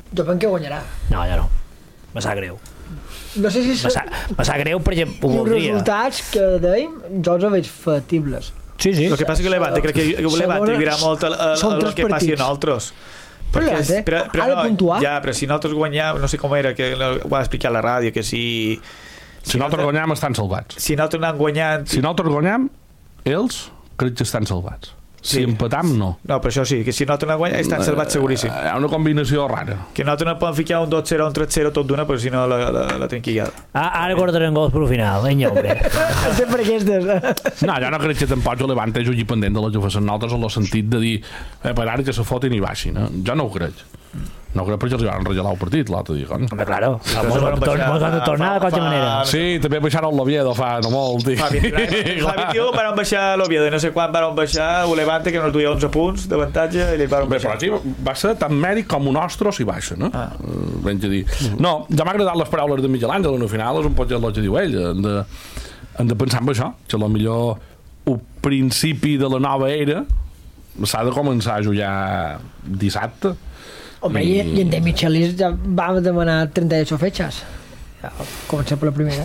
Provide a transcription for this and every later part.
Jo penso que guanyarà. No, ja no. Me sap greu. No sé si me sap greu perquè ho els voldria. resultats que dèiem jo els veig factibles. Sí. El que passa que Levante crec que Levante li agrada molt el que passi a nosaltres. Però ha de puntuar. Ja, però si nosaltres guanyam, no sé com era, que ho va explicar a la ràdio, que si nosaltres guanyam estan salvats. Si nosaltres anem guanyant... Si nosaltres guanyam, ells crec que estan salvats. Si empatam, no. No, però això sí, que si nosaltres anem guanyant estan salvats seguríssim. Hi ha una combinació rara. Que nosaltres no podem ficar un 2-0 o un 3-0 tot d'una, però si no la trinquillada. Ara guardarem gols per al final, hombre. Sempre aquestes. No, jo no crec que tampoc el Levante jugui pendent de les que facin nosaltres en el sentit de dir per ara que se fotin i baixin. Jo no ho crec. No crec perquè els van regalar el partit l'altre dia. Home, claro. Mos van de tornar de qualsevol manera. Sí, també baixaran l'Oviedo fa no molt. Fa 21 van baixar l'Oviedo, no sé quan van baixar el Levante, que nos duia 11 punts d'avantatge, i ells van baixar. Però sí, va ser tan mèrit com un nostre si baixa, no? Ben que dir. No, ja m'ha agradat les paraules de Miguel Àngel, al final és un poc el que diu ell. Hem de pensar en això, que potser el principi de la nova era s'ha de començar a jugar dissabte. Home, i en De Michelis ja vam demanar 38 fetges. Ja, comencem per la primera.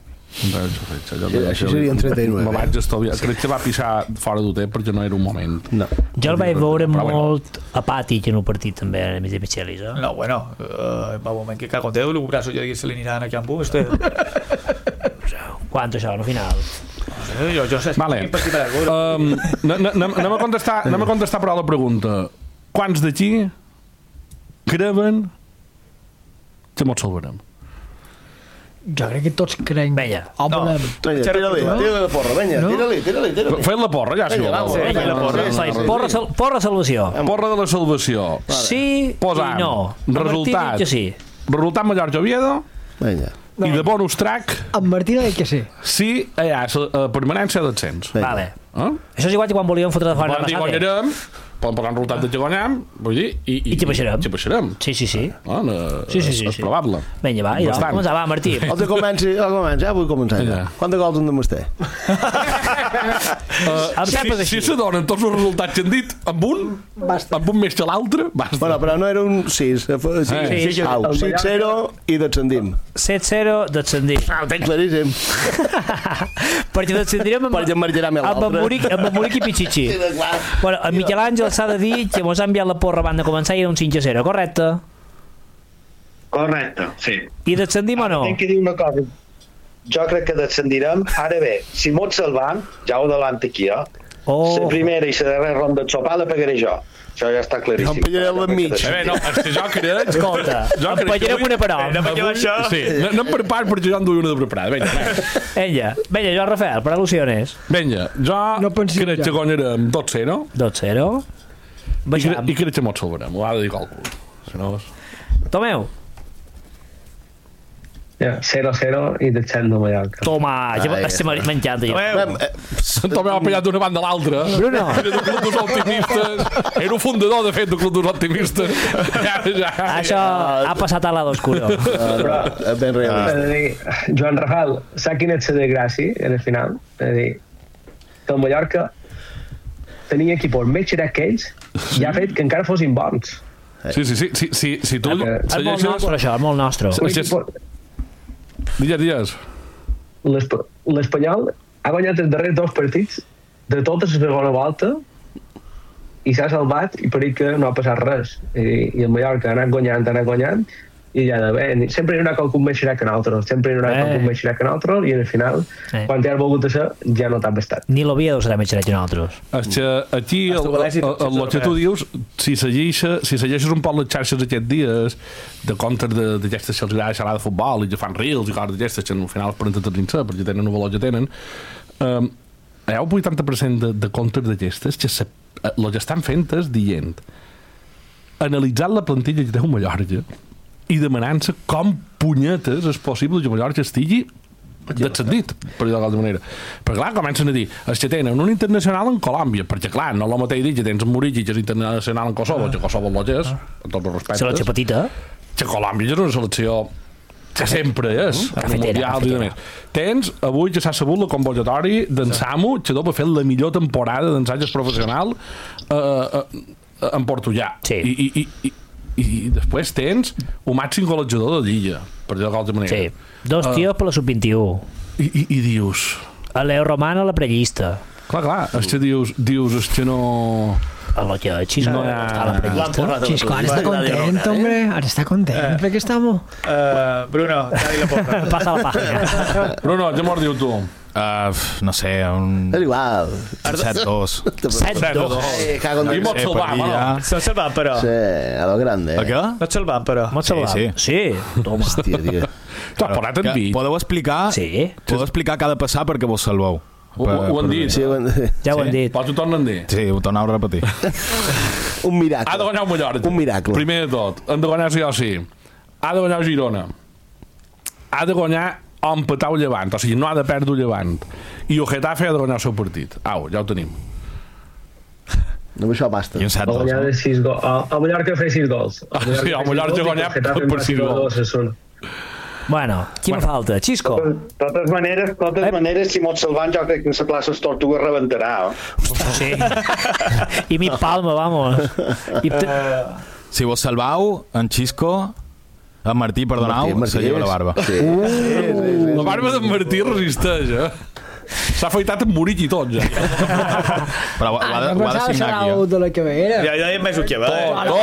Això serien 39. Me vaig estalviar. Crec que va pixar fora d'hotel perquè no era un moment. No. Jo el vaig veure molt apàtic en un partit també a De Michelis. No, bueno, va un moment que cago en Déu, el braço ja se li aniran a Campú. Quant això, al final? Jo sé. Vale. Anem a contestar però la pregunta. Quants d'aquí creuen que mos salvarem? Jo crec que tots creiem. Vinga. Tira-li la porra, vinga, tira-li. Fem la porra, ja, si voleu. Porra salvació. Porra de la salvació. Sí i no. Resultat. Resultat Mallorca-Oviedo. Vinga. I de bonus track... En Martí no dic que sí. Sí, hi ha permanència de descens. Vale. Això és igual que quan volíem fotre de fora la passada. Guanyarem, poden posar un resultat de que guanyem, vull dir... I que baixarem. Sí. Sí. És probable. Vinga, va, començar, va, Martí. El que comenci, vull començar ja. Quant de gols en demosté? Si se donen tots els resultats que han dit amb un més que l'altre, basta. Bueno, però no era un 6. 6-0 i descendim. 7-0, descendim. Ho tenc claríssim. Perquè descendirem perquè emergirà més l'altre. amb en Muric i Pichichi. Bueno, en Miquel Àngel s'ha de dir que mos ha enviat la porra abans de començar i era un 5-0, correcte? Correcte, sí. I descendim o no? Tinc que dir una cosa. Jo crec que descendirem. Ara bé, si mos salvam, ja ho adelanto aquí, la primera i la darrera ronda de sopar la pagaré jo. Això ja està claríssim. Jo em pillaré l'enmig. No, és que jo crec... Escolta, em pillarem una per home. Sí, no em preparo perquè jo en duia una de preparada. Vinga, Joan Rafael, per al·lusiones. Vinga, jo crec que guanyarem 2-0. 2-0. I crec que mos salvarem, ho ha de dir qualcú. Tomeu. 0-0 i descens de Mallorca. Toma, m'encanta. Tomeu ha pillat d'una banda a l'altra. Bruno. Era del Club dels Optimistes. Era un fundador, de fet, del Club dels Optimistes. Això ha passat a lado oscuro. Ben realista. Joan Rafael, saps quina és la desgràcia en el final? És a dir, que el Mallorca tenia equipos més xerats que ells i ha fet que encara fossin bons. Sí. Si tu... És molt nostre, això, és molt nostre. Digues. L'Espanyol ha guanyat els darrers 2 partits de tota la segona volta i s'ha salvat i per que no ha passat res. I el Mallorca ha anat guanyant i ja d'haver... Sempre hi haurà qualcun més xerac que nosaltres. I al final, quan t'hi has volgut ser, ja no t'ha bastat. Ni l'Oviedo serà més xerac que nosaltres. És que aquí, el que tu dius, si segueixes un poc les xarxes aquests dies, de comptes d'aquestes que els agrada xerrar de futbol i que fan reels i coses d'aquestes que al final es prenen tot a perquè tenen un valor que tenen, hi ha un 80% de comptes d'aquestes que el que estan fent és dient analitzant la plantilla que té un Mallorca i demanant-se com punyetes és possible que Mallorca estigui descendit, per dir-ho d'alguna manera. Però clar, comencen a dir els que tenen un internacional en Colòmbia, perquè clar, no és el mateix dir que tens un Murici que és internacional en Kosovo, que Kosovo és és, amb tots els respectes. Selecció petita. Que Colòmbia és una selecció que sempre és, mundial i demés. Tens, avui que s'ha sabut la convocatori d'en Samu, que va fer la millor temporada d'ensatges professional en Portugal. Sí. I després tens un màxim golejador de l'illa, per dir-ho d'altra manera. Sí, 2 tios per la sub-21. I dius... A Leo Romano a la prellista. Clar, és que dius, és que no... A lo que Xisco no està a la prellista. Xisco, ara està content, hombre. Ara està content, perquè estamos... Bruno, dale la porra. Passa la pàgina. Bruno, què mos diu tu? No sé, un... És igual. 7-2. 7-2. I mos salvam, no? Se salvam, però. Sí, a lo grande. A què? No et salvam, però. Mos salvam. Sí. Toma. Hòstia, tio. Tu has posat en vi. Podeu explicar què ha de passar perquè vos salveu? Ho han dit. Sí, ja ho han dit. Però t'ho tornen a dir. Sí, ho torneu a repetir. un miracle. Ha de guanyar un Mallorca. Un miracle. Primer de tot. Han de guanyar sí o sí. Ha de guanyar Girona. Ha de guanyar o empatar el Llevant. O sigui, no ha de perdre el Llevant. I el Getafe ha de guanyar el seu partit. Au, ja ho tenim. Només això basta. I un 7-2. guanyar de 6 gols. El Mallorca fa 6 gols. Sí, el Mallorca ha guanyat per 6 gols. Bueno, qui me falta? Xisco? De totes maneres, si mots salvant, jo crec que la plaça Tortuga rebentarà. Sí. I mi palma, vamos. Si vos salvau, en Xisco, en Martí, perdoneu, se lleva la barba. Sí. La barba d'en Martí resisteix, S'ha afaitat amb Muric i tot, ja. Però ho ha de signar aquí, de la cabera. Ja hi ha més que va.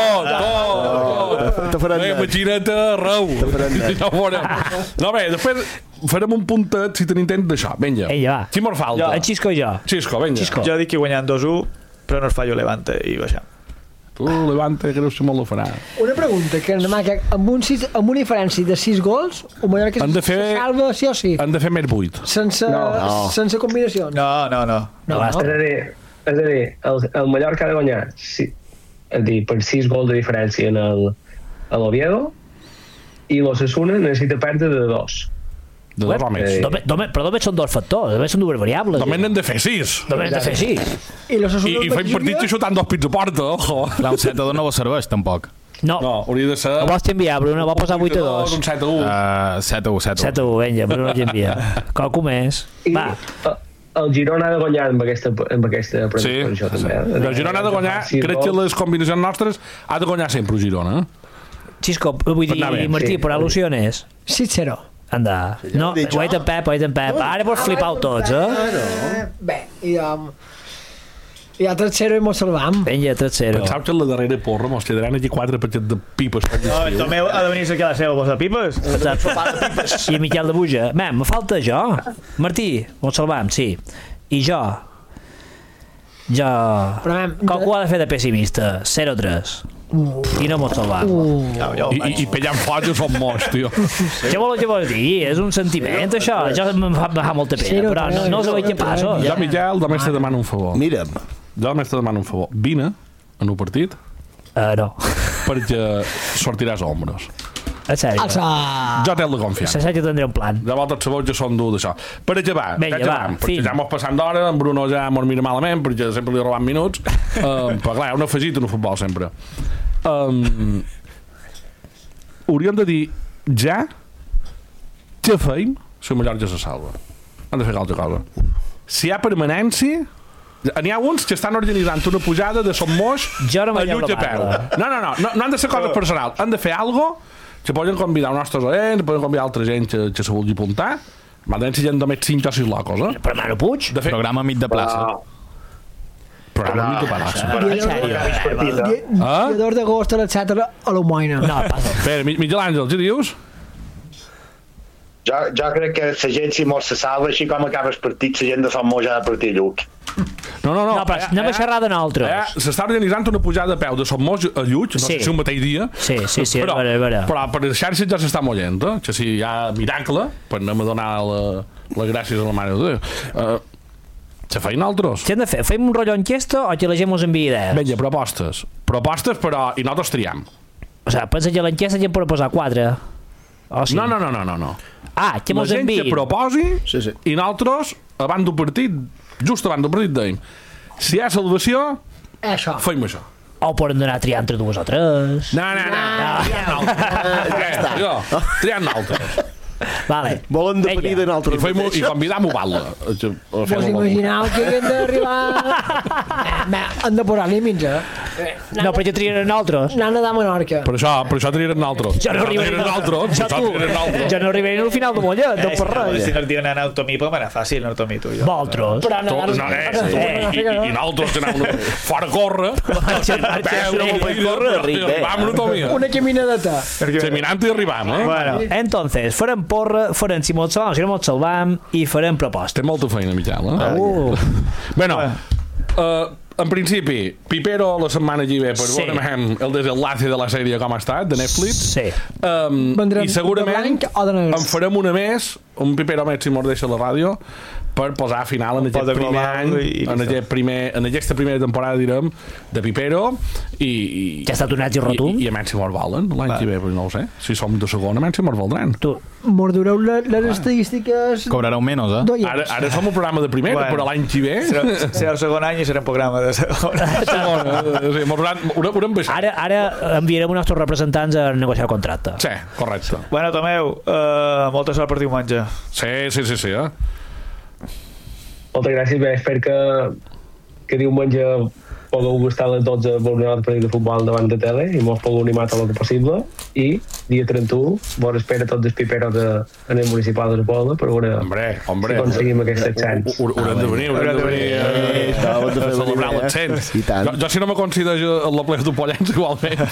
Tot. Te faran net. Imagina't arreu. No, bé, després farem un puntet, si tenim temps, d'això. Vinga. Va. Qui mos falta? En Xisco i jo. Xisco, vinga. Jo dic que guanyant 2-1, però no es fallo Levante i baixant. Tu, Levante, creus que molt ho farà. Una pregunta, que amb una diferència de 6 gols, o Mallorca se salva sí o sí? Han de fer més 8. Sense combinacions? No, basta. És a dir, el Mallorca ha de guanyar per 6 gols de diferència en l'Oviedo i l'Osasuna necessita perdre de 2. De 2 o més. Però només són 2 factors, només són 2 variables. Només n'hem de fer 6. Només n'hem de fer 6. I fem partits i xutant 2 pits a porta, ojo. Clar, un 7-2 no vos serveix, tampoc. No, hauria de ser... Ho vols t'enviar, Bruno? Vol posar 8-2? Un 7-1. 7-1. 7-1, vinga, Bruno t'envia. Qualcú més. Va. El Girona ha de guanyar amb aquesta predisposició també. El Girona ha de guanyar, crec que les combinacions nostres ha de guanyar sempre el Girona. Xisco, vull dir, Martí, per al·lusiones. 6-0. Anda. No, ho ha dit en Pep. Ara vols flipar-ho tots, Bé, i a 3-0 i mos salvam. Vinga, 3-0. Pensau que en la darrera porra mos quedaran aquí 4 paquets de pipes. No, Tomeu ha de venir aquí a la seva de pipes. I Miquel de Buja. Bé, me falta jo. Martí, mos salvam, sí. I jo. Qualcú ha de fer de pessimista. 0-3. I no mos salvam. I pellant fotos som morts, tio. Què vols dir? És un sentiment, això. Jo em fa molta pena, però no us ho veig que passo. Jo, Miquel, només te demano un favor. Mira'm. Jo només te demano un favor. Vine en un partit. No. Perquè sortiràs a ombros. En sèrio. Jo té la confiança. Se sap que tendré un plan. De voltes sabeu que són dur d'això. Per acabar, perquè ja mos passant d'hora, en Bruno ja mos mira malament, perquè sempre li robant minuts. Però clar, hi ha un afegit en el futbol sempre. Hauríem de dir ja què feim si el Mallorca se salva. Han de fer altra cosa. Si hi ha permanència, n'hi ha uns que estan organitzant una pujada de Son Moix a Llull a peu. No han de ser coses personals, han de fer alguna cosa que poden convidar els nostres oients, poden convidar altra gent que se vulgui apuntar. M'han si hi ha només 5 o 6 locos, Per Manu Puig? Programa mig de plaça. Programa mig de plaça. El 2 d'agost a les 7 a l'Homoina. No, passa. Espera, Miquel Àngel, què dius? Jo crec que la gent, si mos se salva, així com acaba el partit, la gent de Son Moix ha de partir Lluc. No, però anem a xerrar de nosaltres. S'està organitzant una pujada a peu de Son Moix a Llull, no sé si un mateix dia. Sí, però per les xarxes ja s'està mollent, que si hi ha miracle, per anem a donar les gràcies a la Mare de Déu. Se feien altres. Què hem de fer? Fem un rotllo enquesta o que la gent mos envia idees? Vinga, propostes, però i nosaltres triem. O sigui, pensa que l'enquesta gent pot posar 4. No. Que mos enviïn. La gent que proposi i nosaltres, abans d'un partit, just abans d'un partit, deim si hi ha salvació, feim això. O poden donar a triar entre 2 o 3. No. Triant nosaltres. Vale. Volen depènir de nosaltres. I convidam-ho Balla. Vos imagineu que hem d'arribar... Hem de posar límits, No, però jo triaré nosaltres. Anant a Menorca. Per això triarem nosaltres. Jo no arribaré Jo no arribaré al final de Mollet, no per res. Si no et diuen anar a Automipo, m'anà fàcil anar a Automipo. Vosaltres. I nosaltres que anem fora a córrer. Una caminadeta. Caminant i arribam, Bueno, entonces, farem porra, farem si mos salvam, si no mos salvam, i farem proposta. Té molta feina, Miquel, Bueno, en principi, Pipero la setmana que ve per veure el desenlace de la sèrie com ha estat, de Netflix. Sí. I segurament en farem una més, un Pipero més si mos deixa la ràdio, per posar a final en aquest primer any, en aquesta primera temporada, direm, de Pipero, i ja ha estat un èxit rotund. I a menys si mos volen, l'any que ve, no ho sé. Si som de segona, a menys si mos voldran. Mos dureu les estadístiques... Cobrareu menys, Ara som un programa de primera, però l'any que ve... Serà el segon any i serà un programa de segona. Ara enviarem uns nostres representants a negociar el contracte. Sí, correcte. Bueno, Tomeu, molta sort per diumenge. Sí, Moltes gràcies, espero que diumenge pugueu estar a les 12 a veure un altre partit de futbol davant de tele i mos pugueu animar tot el que possible, i dia 31 vos espera tots els piperos en el municipal de Poble per veure si aconseguim aquests 700. Haurem de venir a celebrar l'ascens. Jo si no me considero la plena d'Upollens igualment.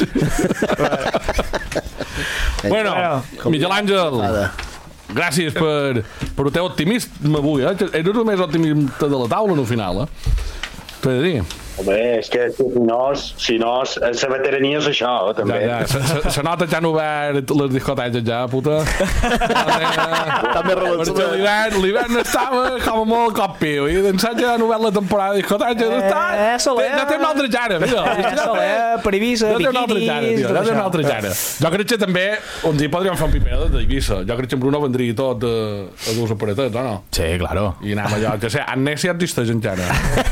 Bueno, Miquel Àngel, gràcies per el teu optimisme avui, Eres el més optimista de la taula al final, T'ho he de dir. Home, és que si no, la veterania és això, també. Se nota que han obert les discoteques ja, puta. També relacionat. L'hivern estava com a molt copiu i d'ençà ja han obert la temporada de discoteques. Ja té una altra cara, mira. Per Eivissa, biquinis... Ja té una altra cara. Jo crec que també un dia podríem fer un piper d'Eivissa. Jo crec que en Bruno vendria tot a dues aparetets, o no? Sí, claro. I anem allò, que sé, Amnèsia existeix encara.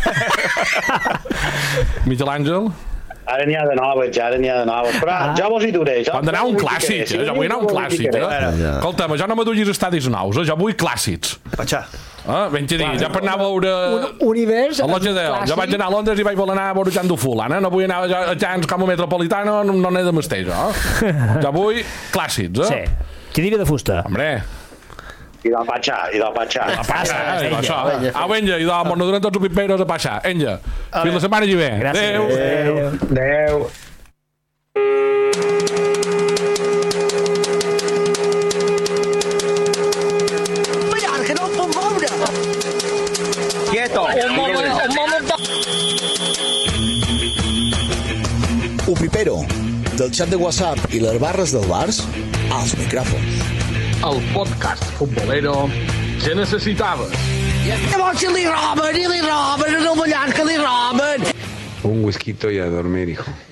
Miquel Àngel? Ara n'hi ha de noves, però jo vos hi duré. Hem d'anar a un clàssic, jo vull anar a un clàssic. Escolta'm, jo no me dugis estadis nous, jo vull clàssics. Patxà. Ben que dir, ja per anar a veure... Univers... Jo vaig anar a Londres i vaig voler anar a veure Jan Dufulan, no vull anar a Jans com a Metropolitano, no n'he de mesteix, Jo vull clàssics, Sí. Qui diria de fusta? Hombre... I del Patxà. Venga, i mos no duren tots els piperos a Patxà. Venga, fins la setmana que ve. Adéu. Mallorca no el pot veure. Quieto. Un pipero, del xat de WhatsApp i les barres dels bars, als micròfons. El podcast futbolero que necessitaves. Llavors li roben, el Mallorca li roben. Un whisky y a dormir, hijo.